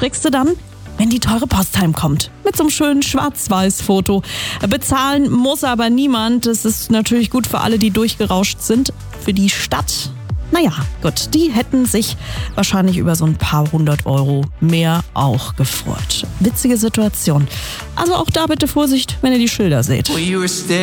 erschrickst du dann, wenn die teure Post heimkommt. Mit so einem schönen Schwarz-Weiß-Foto. Bezahlen muss aber niemand. Das ist natürlich gut für alle, die durchgerauscht sind. Für die Stadt, naja, gut, die hätten sich wahrscheinlich über so ein paar 100 Euro mehr auch gefreut. Witzige Situation. Also auch da bitte Vorsicht, wenn ihr die Schilder seht.